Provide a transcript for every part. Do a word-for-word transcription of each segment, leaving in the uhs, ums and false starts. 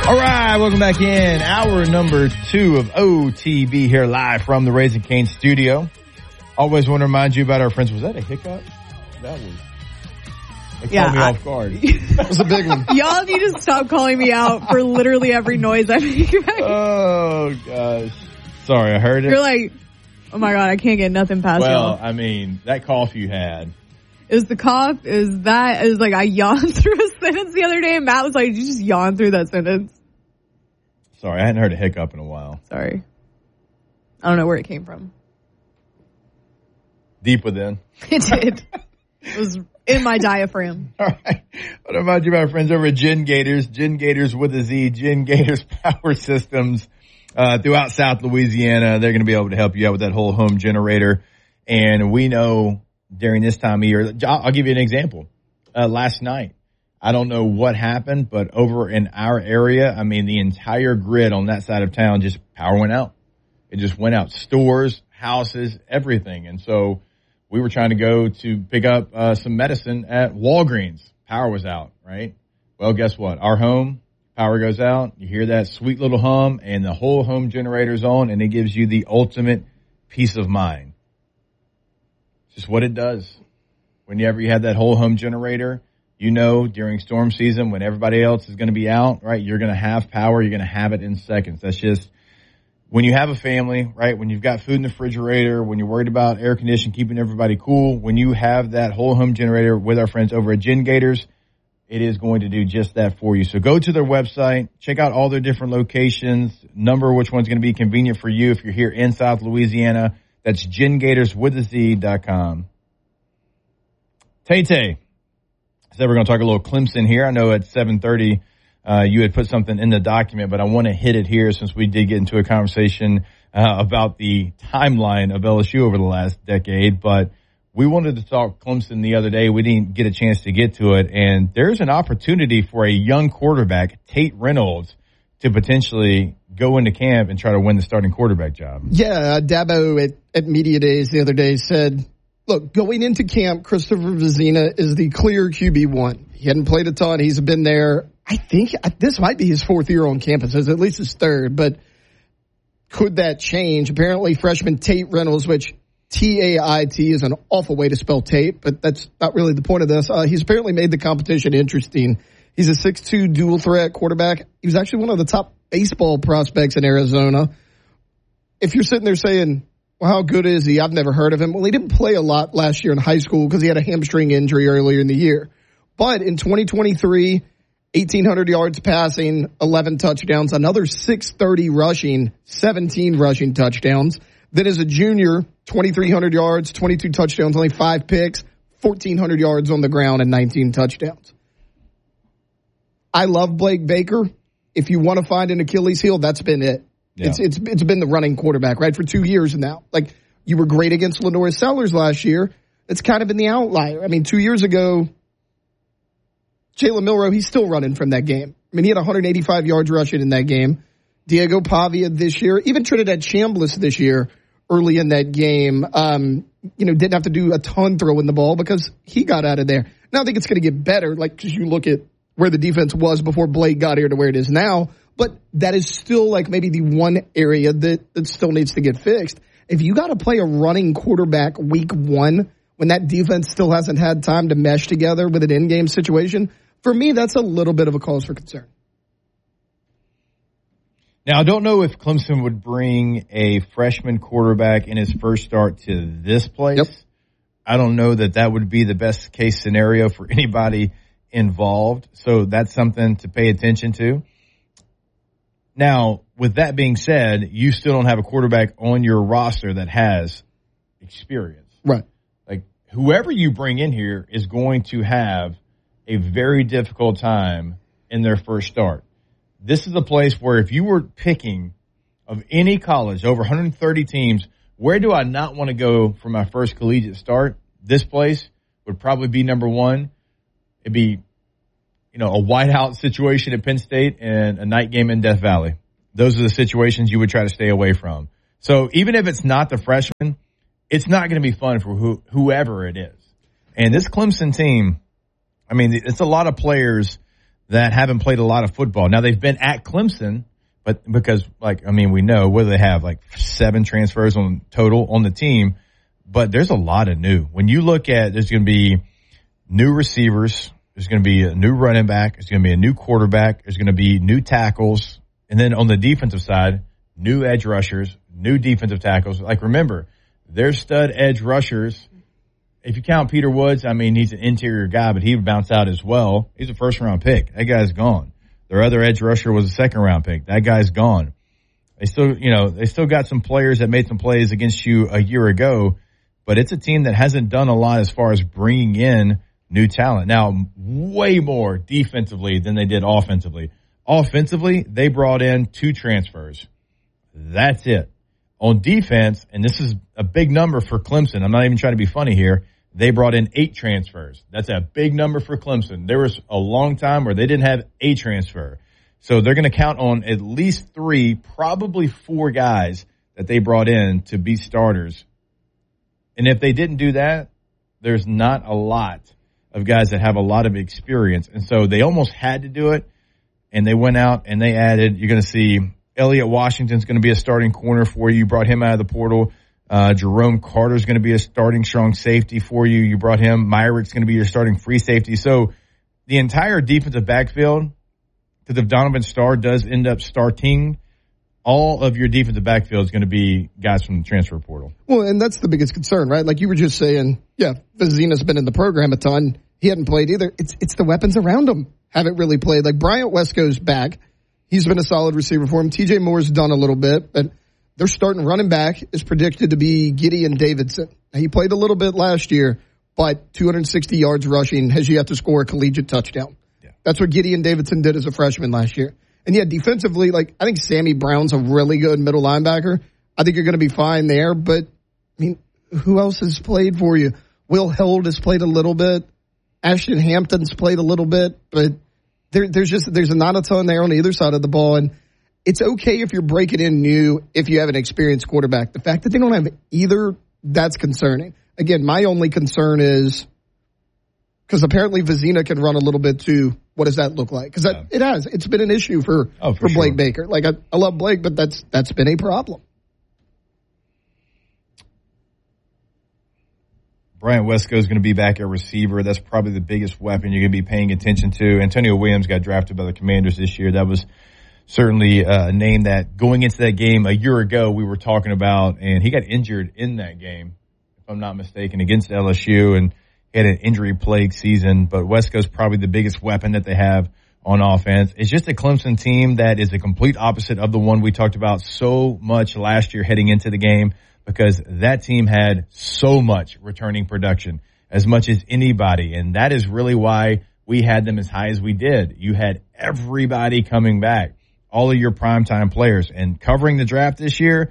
All right, welcome back in. Hour number two of O T B here live from the Raising Cane studio. Always want to remind you about our friends. Was that a hiccup? That was. It yeah, caught me I, off guard. That was a big one. Y'all need to stop calling me out for literally every noise I make. Oh, gosh. Sorry, I heard it. You're like, oh my God, I can't get nothing past well, y'all. Well, I mean, that cough you had. Is the cough, is that, is like I yawned through a sentence the other day and Matt was like, did you just yawn through that sentence? Sorry, I hadn't heard a hiccup in a while. Sorry. I don't know where it came from. Deep within. It did. It was in my diaphragm. All right. What about you, my friends over at Gen Gators? Gen Gators with a Z. Gen Gators Power Systems uh, throughout South Louisiana. They're going to be able to help you out with that whole home generator. And we know during this time of year, I'll give you an example. Uh, last night, I don't know what happened, but over in our area, I mean, the entire grid on that side of town, just power went out. It just went out. Stores, houses, everything. And so we were trying to go to pick up uh, some medicine at Walgreens. Power was out, right? Well, guess what? Our home, power goes out. You hear that sweet little hum, and the whole home generator's on, and it gives you the ultimate peace of mind. It's just what it does. Whenever you have that whole home generator, you know during storm season when everybody else is going to be out, right, you're going to have power. You're going to have it in seconds. That's just when you have a family, right, when you've got food in the refrigerator, when you're worried about air conditioning, keeping everybody cool, when you have that whole home generator with our friends over at Gen Gators, it is going to do just that for you. So go to their website, check out all their different locations, number which one's going to be convenient for you if you're here in South Louisiana. That's gen gators with a Z dot com. Tay-Tay. So we're going to talk a little Clemson here. I know at seven thirty uh, you had put something in the document, but I want to hit it here since we did get into a conversation uh, about the timeline of L S U over the last decade. But we wanted to talk Clemson the other day. We didn't get a chance to get to it. And there's an opportunity for a young quarterback, Tate Reynolds, to potentially go into camp and try to win the starting quarterback job. Yeah, Dabo at, at Media Days the other day said, look, going into camp, Christopher Vezina is the clear Q B one. He hadn't played a ton. He's been there. I think this might be his fourth year on campus. It's at least his third. But could that change? Apparently, freshman Tate Reynolds, which T A I T is an awful way to spell Tate, but that's not really the point of this. Uh, he's apparently made the competition interesting. He's a six two dual threat quarterback. He was actually one of the top baseball prospects in Arizona. If you're sitting there saying, well, how good is he? I've never heard of him. Well, he didn't play a lot last year in high school because he had a hamstring injury earlier in the year. But in twenty twenty-three, eighteen hundred yards passing, eleven touchdowns, another six thirty rushing, seventeen rushing touchdowns. Then as a junior, twenty-three hundred yards, twenty-two touchdowns, only five picks, fourteen hundred yards on the ground, and nineteen touchdowns. I love Blake Baker. If you want to find an Achilles heel, that's been it. Yeah. It's it's it's been the running quarterback, right, for two years now. Like, you were great against Lenore Sellers last year. It's kind of been the outlier. I mean, two years ago, Jalen Milroe, he's still running from that game. I mean, he had one hundred eighty-five yards rushing in that game. Diego Pavia this year, even Trinidad Chambliss this year, early in that game, um, you know, didn't have to do a ton throwing the ball because he got out of there. Now I think it's going to get better, like, because you look at where the defense was before Blake got here to where it is now. But that is still like maybe the one area that, that still needs to get fixed. If you got to play a running quarterback week one when that defense still hasn't had time to mesh together with an in-game situation, for me, that's a little bit of a cause for concern. Now, I don't know if Clemson would bring a freshman quarterback in his first start to this place. Yep. I don't know that that would be the best case scenario for anybody involved. So that's something to pay attention to. Now, with that being said, you still don't have a quarterback on your roster that has experience. Right. Like, whoever you bring in here is going to have a very difficult time in their first start. This is a place where if you were picking of any college, over one hundred thirty teams, where do I not want to go for my first collegiate start? This place would probably be number one. It'd be, you know, a whiteout situation at Penn State and a night game in Death Valley. Those are the situations you would try to stay away from. So even if it's not the freshman, it's not going to be fun for who, whoever it is. And this Clemson team, I mean, it's a lot of players that haven't played a lot of football. Now, they've been at Clemson, but because, like, I mean, we know, what do they have, like seven transfers on total on the team, but there's a lot of new. When you look at, there's going to be new receivers, there's going to be a new running back, there's going to be a new quarterback, there's going to be new tackles, and then on the defensive side, new edge rushers, new defensive tackles. Like, remember, their stud edge rushers, if you count Peter Woods, I mean, he's an interior guy, but he would bounce out as well. He's a first-round pick. That guy's gone. Their other edge rusher was a second-round pick. That guy's gone. They still, you know, they still got some players that made some plays against you a year ago, but it's a team that hasn't done a lot as far as bringing in new talent. Now, way more defensively than they did offensively. Offensively, they brought in two transfers. That's it. On defense, and this is a big number for Clemson, I'm not even trying to be funny here, they brought in eight transfers. That's a big number for Clemson. There was a long time where they didn't have a transfer. So they're going to count on at least three, probably four guys that they brought in to be starters. And if they didn't do that, there's not a lot of guys that have a lot of experience. And so they almost had to do it, and they went out and they added, you're going to see Elliott Washington's going to be a starting corner for you. You brought him out of the portal. Uh, Jerome Carter's going to be a starting strong safety for you. You brought him. Myrick's going to be your starting free safety. So the entire defensive backfield, because if Donovan Starr does end up starting, all of your defensive backfield is going to be guys from the transfer portal. Well, and that's the biggest concern, right? Like you were just saying, yeah, Vizina's been in the program a ton. He hadn't played either. It's it's the weapons around him haven't really played. Like Bryant Wesco's back. He's been a solid receiver for him. T J Moore's done a little bit, but their starting running back is predicted to be Gideon Davidson. Now, he played a little bit last year, but two hundred sixty yards rushing, has yet to score a collegiate touchdown. Yeah. That's what Gideon Davidson did as a freshman last year. And yeah, defensively, like I think Sammy Brown's a really good middle linebacker. I think you're going to be fine there, but I mean, who else has played for you? Will Held has played a little bit. Ashton Hampton's played a little bit, but there, there's just there's not a ton there on either side of the ball. And it's okay if you're breaking in new if you have an experienced quarterback. The fact that they don't have either, that's concerning. Again, my only concern is because apparently Vizina can run a little bit too. What does that look like? Because yeah. it has. It's been an issue for, oh, for, for Blake sure. Baker. Like, I, I love Blake, but that's that's been a problem. Bryant Wesco is going to be back at receiver. That's probably the biggest weapon you're going to be paying attention to. Antonio Williams got drafted by the Commanders this year. That was certainly a name that going into that game a year ago we were talking about, and he got injured in that game, if I'm not mistaken, against L S U, and he had an injury-plagued season. But Wesco's probably the biggest weapon that they have on offense. It's just a Clemson team that is the complete opposite of the one we talked about so much last year heading into the game, because that team had so much returning production, as much as anybody. And that is really why we had them as high as we did. You had everybody coming back, all of your primetime players. And covering the draft this year,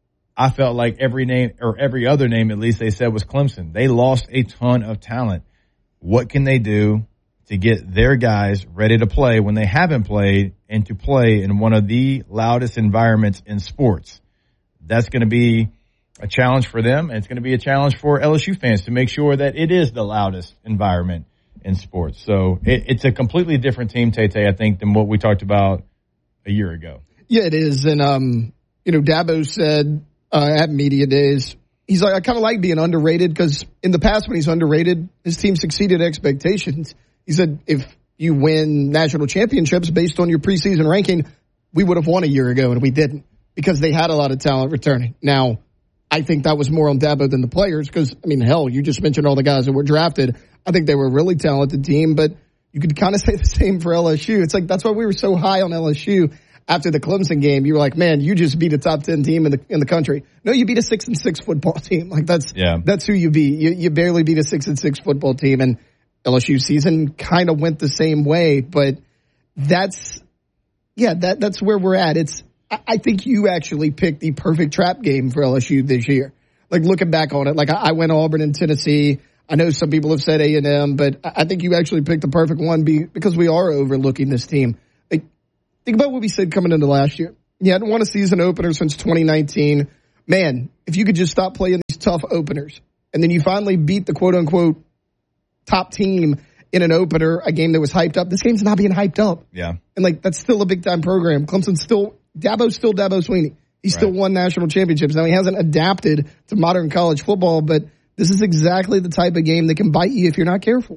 I felt like every name, or every other name at least they said, was Clemson. They lost a ton of talent. What can they do to get their guys ready to play when they haven't played, and to play in one of the loudest environments in sports? That's going to be a challenge for them, and it's going to be a challenge for L S U fans to make sure that it is the loudest environment in sports. So it, it's a completely different team, Tay-Tay, I think, than what we talked about a year ago. Yeah, it is. And, um, you know, Dabo said uh, at media days, he's like, I kind of like being underrated, because in the past when he's underrated, his team succeeded expectations. He said if you win national championships based on your preseason ranking, we would have won a year ago, and we didn't, because they had a lot of talent returning. Now, I think that was more on Dabo than the players, because, I mean, hell, you just mentioned all the guys that were drafted. I think they were a really talented team, but you could kind of say the same for L S U. It's like, that's why we were so high on L S U after the Clemson game. You were like, man, you just beat a top ten team in the in the country. No, you beat a six and six football team. Like, that's yeah. that's who you beat. You, you barely beat a six and six football team, and L S U season kind of went the same way. But that's, yeah, that that's where we're at. It's, I think you actually picked the perfect trap game for L S U this year. Like, looking back on it, like I went Auburn and Tennessee. I know some people have said A and M, but I think you actually picked the perfect one because we are overlooking this team. Like, think about what we said coming into last year. You hadn't won a season opener since twenty nineteen. Man, if you could just stop playing these tough openers, and then you finally beat the quote-unquote top team in an opener, a game that was hyped up. This game's not being hyped up. Yeah. And, like, that's still a big-time program. Clemson's still – Dabo's still Dabo Swinney. He's right. still won national championships. Now, he hasn't adapted to modern college football, but this is exactly the type of game that can bite you if you're not careful.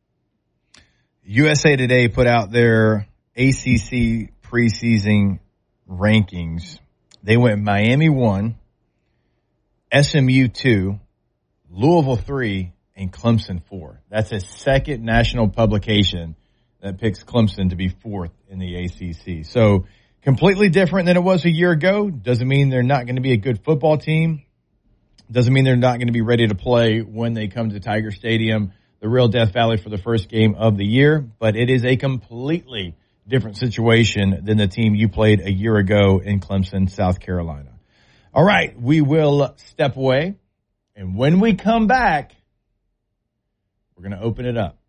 U S A Today put out their A C C preseason rankings. They went Miami one, S M U two, Louisville three, and Clemson four. That's a second national publication that picks Clemson to be fourth in the A C C. So completely different than it was a year ago. Doesn't mean they're not going to be a good football team. Doesn't mean they're not going to be ready to play when they come to Tiger Stadium, the real Death Valley, for the first game of the year. But it is a completely different situation than the team you played a year ago in Clemson, South Carolina. All right, we will step away. And when we come back, we're going to open it up.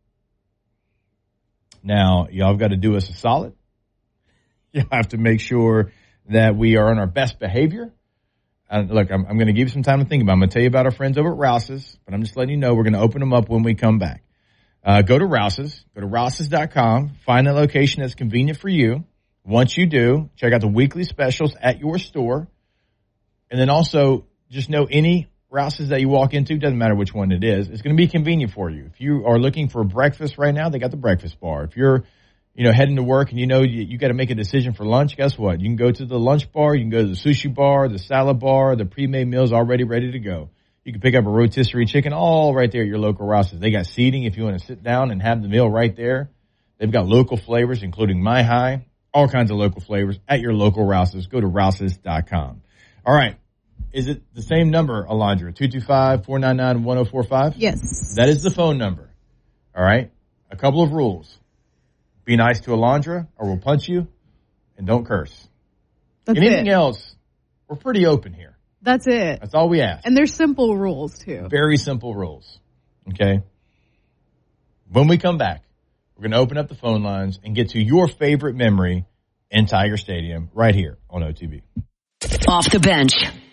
Now, y'all have got to do us a solid. You have to make sure that we are on our best behavior. Uh, look, I'm, I'm going to give you some time to think about it. I'm going to tell you about our friends over at Rouse's, but I'm just letting you know we're going to open them up when we come back. Uh, go to Rouse's. Go to Rouse's dot com. Find a location that's convenient for you. Once you do, check out the weekly specials at your store. And then also just know any Rouse's that you walk into, doesn't matter which one it is, it's going to be convenient for you. If you are looking for breakfast right now, they got the breakfast bar. If you're you know, heading to work and you know you, you got to make a decision for lunch, guess what? You can go to the lunch bar, you can go to the sushi bar, the salad bar, the pre-made meals already ready to go. You can pick up a rotisserie chicken all right there at your local Rouse's. They got seating if you want to sit down and have the meal right there. They've got local flavors, including My High, all kinds of local flavors at your local Rouse's. Go to Rouse's dot com. All right. Is it the same number, Alondra? two two five, four nine nine, one oh four five? Yes. That is the phone number. All right. A couple of rules. Be nice to Alondra or we'll punch you, and don't curse. That's Anything it. else, we're pretty open here. That's it. That's all we ask. And there's simple rules, too. Very simple rules. Okay? When we come back, we're going to open up the phone lines and get to your favorite memory in Tiger Stadium right here on O T B. Off the bench.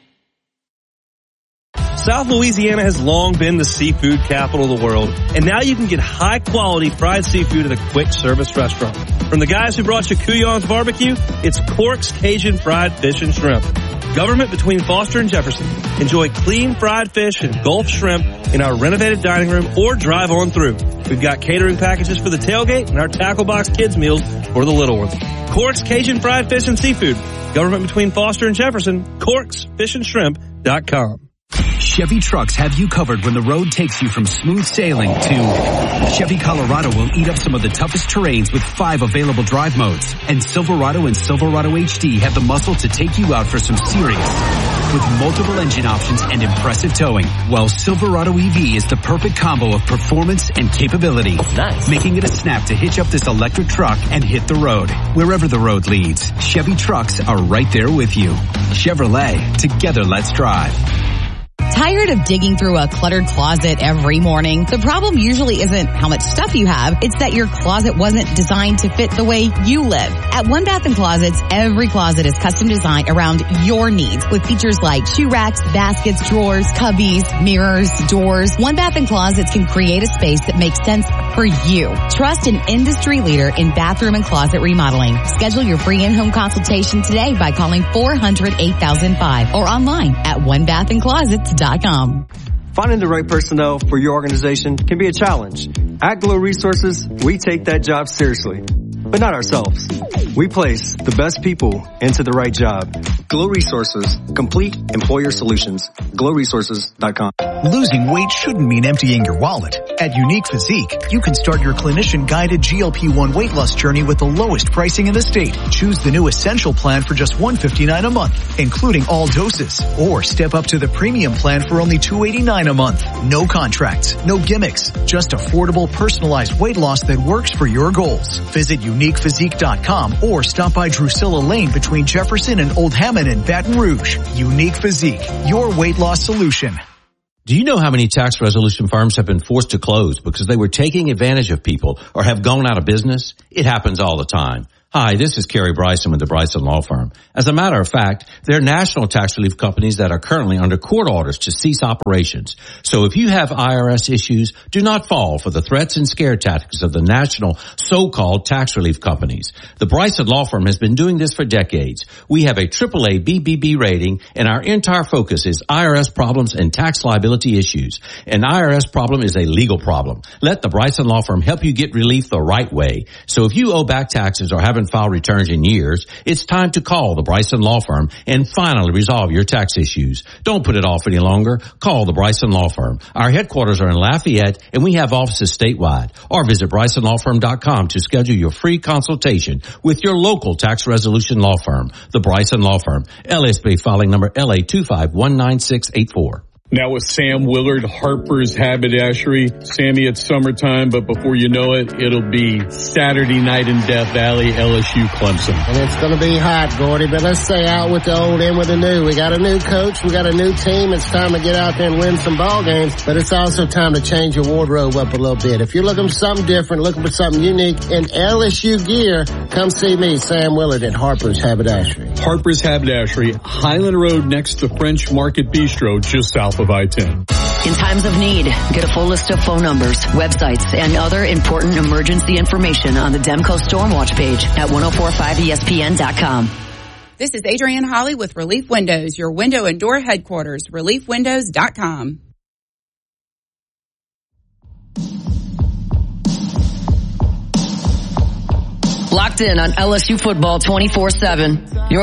South Louisiana has long been the seafood capital of the world, and now you can get high-quality fried seafood at a quick-service restaurant. From the guys who brought you Couillon's Barbecue, it's Cork's Cajun Fried Fish and Shrimp. Government between Foster and Jefferson. Enjoy clean fried fish and Gulf shrimp in our renovated dining room or drive on through. We've got catering packages for the tailgate and our tackle box kids meals for the little ones. Cork's Cajun Fried Fish and Seafood. Government between Foster and Jefferson. Corks Fish and Shrimp dot com. Chevy trucks have you covered when the road takes you from smooth sailing to Chevy Colorado will eat up some of the toughest terrains with five available drive modes. And Silverado and Silverado H D have the muscle to take you out for some serious with multiple engine options and impressive towing. While Silverado E V is the perfect combo of performance and capability. Nice. Making it a snap to hitch up this electric truck and hit the road. Wherever the road leads, Chevy trucks are right there with you. Chevrolet, together let's drive. Tired of digging through a cluttered closet every morning? The problem usually isn't how much stuff you have. It's that your closet wasn't designed to fit the way you live. At One Bath and Closets, every closet is custom designed around your needs with features like shoe racks, baskets, drawers, cubbies, mirrors, doors. One Bath and Closets can create a space that makes sense for you. Trust an industry leader in bathroom and closet remodeling. Schedule your free in-home consultation today by calling four hundred, eight thousand five or online at one bath and closets dot com. Finding the right personnel for your organization can be a challenge. At Glow Resources, we take that job seriously, but not ourselves. We place the best people into the right job. Glow Resources, complete employer solutions. glow resources dot com. Losing weight shouldn't mean emptying your wallet. At Unique Physique, you can start your clinician-guided G L P one weight loss journey with the lowest pricing in the state. Choose the new Essential Plan for just one hundred fifty-nine dollars a month, including all doses. Or step up to the Premium Plan for only two hundred eighty-nine dollars a month. No contracts, no gimmicks, just affordable, personalized weight loss that works for your goals. Visit unique physique dot com or stop by Drusilla Lane between Jefferson and Old Hammond in Baton Rouge. Unique Physique, your weight loss solution. Do you know how many tax resolution firms have been forced to close because they were taking advantage of people or have gone out of business? It happens all the time. Hi, this is Kerry Bryson with the Bryson Law Firm. As a matter of fact, they're national tax relief companies that are currently under court orders to cease operations. So if you have I R S issues, do not fall for the threats and scare tactics of the national so-called tax relief companies. The Bryson Law Firm has been doing this for decades. We have a triple A B B B rating, and our entire focus is I R S problems and tax liability issues. An I R S problem is a legal problem. Let the Bryson Law Firm help you get relief the right way. So if you owe back taxes or haven't filed returns in years, it's time to call the Bryson Law Firm and finally resolve your tax issues. Don't put it off any longer. Call the Bryson Law Firm. Our headquarters are in Lafayette, and we have offices statewide. Or visit bryson law firm dot com to schedule your free consultation with your local tax resolution law firm. The Bryson Law Firm, L S B filing number L A two five one nine six eight four. Now with Sam Willard, Harper's Haberdashery. Sammy, it's summertime, but before you know it, it'll be Saturday night in Death Valley, L S U Clemson. And it's going to be hot, Gordy, but let's say out with the old, in with the new. We got a new coach, we got a new team. It's time to get out there and win some ball games, but it's also time to change your wardrobe up a little bit. If you're looking for something different, looking for something unique in L S U gear, come see me, Sam Willard at Harper's Haberdashery. Harper's Haberdashery, Highland Road next to French Market Bistro, just south of I ten. In times of need, get a full list of phone numbers, websites, and other important emergency information on the Demco Stormwatch page at ten forty-five E S P N dot com. This is Adrienne Holly with Relief Windows, your window and door headquarters, relief windows dot com. Locked in on L S U football twenty-four seven. Your